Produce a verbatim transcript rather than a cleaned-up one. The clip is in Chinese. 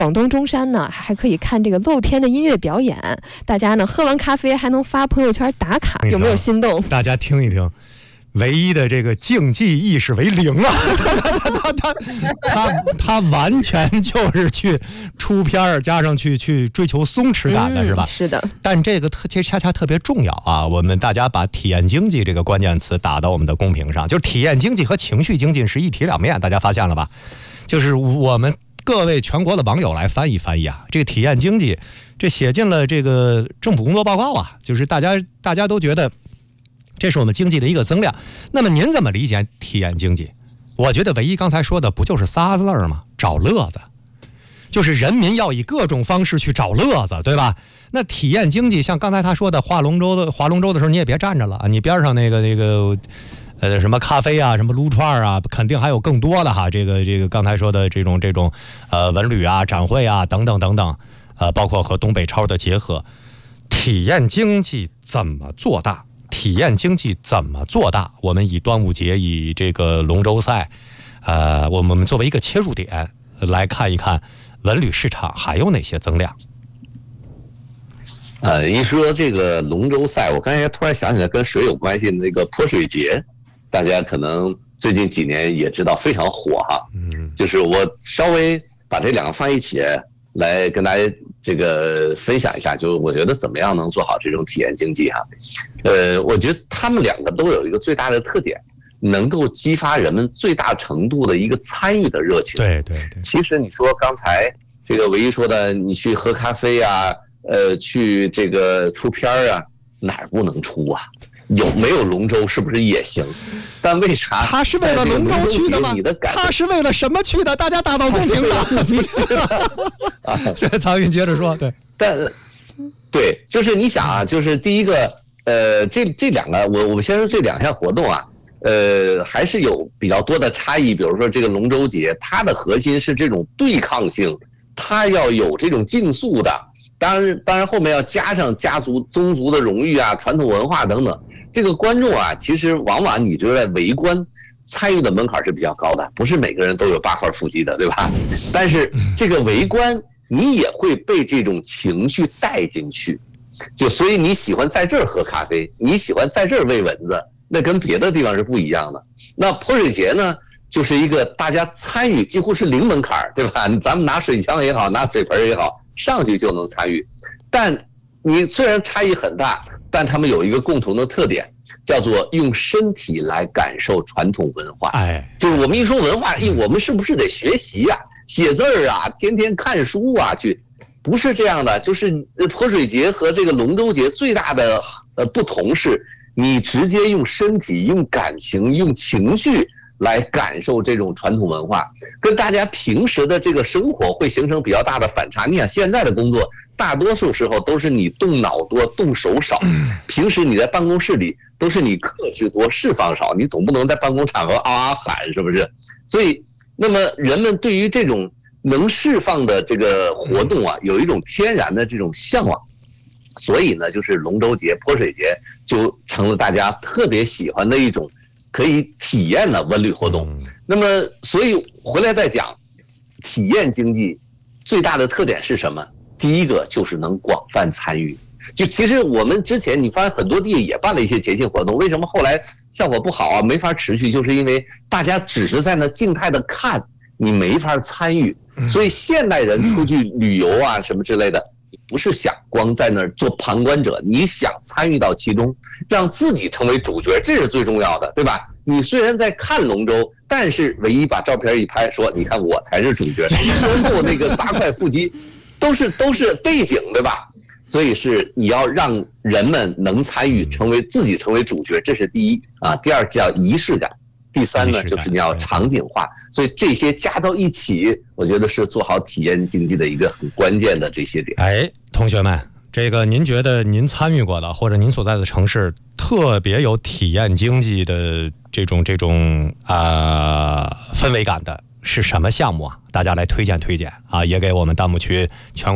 广东中山呢，还可以看这个露天的音乐表演，大家呢喝完咖啡还能发朋友圈打卡，有没有心动？ 大家听一听。唯一的这个竞技意识为零啊，他他他他完全就是去出片儿，加上去去追求松弛感的、嗯、是吧？ 是的。 但这个特其实恰恰特别重要啊！我们大家把体验经济这个关键词打到我们的公屏上，就是体验经济和情绪经济是一体两面，大家发现了吧？就是我们各位全国的网友来翻译翻译啊，这个体验经济这写进了这个政府工作报告啊，就是大家大家都觉得。这是我们经济的一个增量。那么您怎么理解体验经济？我觉得唯一刚才说的不就是仨字儿吗？找乐子，就是人民要以各种方式去找乐子，对吧？那体验经济，像刚才他说的划龙舟的划龙舟的时候，你也别站着了啊，你边上那个那个呃什么咖啡啊，什么撸串啊，肯定还有更多的哈。这个这个刚才说的这种这种呃文旅啊、展会啊等等等等，呃，包括和东北超的结合，体验经济怎么做大？体验经济怎么做大？我们以端午节，以这个龙舟赛，呃，我们作为一个切入点来看一看文旅市场还有哪些增量。 呃，一说这个龙舟赛，我刚才突然想起来跟水有关系的那个泼水节，大家可能最近几年也知道非常火哈。嗯，就是我稍微把这两个放一起来跟大家这个分享一下，就我觉得怎么样能做好这种体验经济哈。呃，我觉得他们两个都有一个最大的特点，能够激发人们最大程度的一个参与的热情。 对对对。 其实你说刚才这个唯一说的，你去喝咖啡啊，呃，去这个出片啊，哪儿不能出啊？有没有龙舟是不是也行？但为啥他是为了龙舟去的吗？他是为了什么去的？大家打到公屏上。啊，这曹云接着说，对， 但对，就是你想啊，就是第一个，呃，这这两个，我我们先说这两项活动啊，呃，还是有比较多的差异。比如说这个龙舟节，它的核心是这种对抗性，它要有这种竞速的。当然，当然后面要加上家族、宗族的荣誉啊、传统文化等等。这个观众啊，其实往往你就在围观，参与的门槛是比较高的，不是每个人都有八块腹肌的，对吧？但是这个围观，你也会被这种情绪带进去，就所以你喜欢在这儿喝咖啡，你喜欢在这儿喂蚊子，那跟别的地方是不一样的。那泼水节呢？就是一个大家参与几乎是零门槛，对吧？咱们拿水枪也好，拿水盆也好，上去就能参与。但你虽然差异很大，但他们有一个共同的特点，叫做用身体来感受传统文化。哎，就是我们一说文化，我们是不是得学习啊、写字儿啊、天天看书啊去？不是这样的，就是泼水节和这个龙舟节最大的呃不同是，你直接用身体、用感情、用情绪来感受这种传统文化，跟大家平时的这个生活会形成比较大的反差。你想现在的工作，大多数时候都是你动脑多、动手少，平时你在办公室里都是你克制多、释放少，你总不能在办公场合啊啊喊，是不是？所以，那么人们对于这种能释放的这个活动啊，有一种天然的这种向往。所以呢，就是龙舟节、泼水节就成了大家特别喜欢的一种可以体验的文旅活动。那么，所以回来再讲，体验经济最大的特点是什么？第一个就是能广泛参与。就其实我们之前你发现很多地也办了一些节庆活动，为什么后来效果不好啊？没法持续，就是因为大家只是在那静态的看，你没法参与。所以现代人出去旅游啊什么之类的，不是想光在那儿做旁观者，你想参与到其中，让自己成为主角，这是最重要的，对吧？你虽然在看龙舟，但是唯一把照片一拍，说你看我才是主角，身后那个八块腹肌都是都是背景，对吧？所以是你要让人们能参与，成为自己成为主角，这是第一啊。第二叫仪式感，第三呢就是你要场景化。所以这些加到一起，我觉得是做好体验经济的一个很关键的这些点。 哎，同学们，这个您觉得您参与过的，或者您所在的城市特别有体验经济的这种这种啊、呃、氛围感的是什么项目啊？大家来推荐推荐啊，也给我们弹幕区全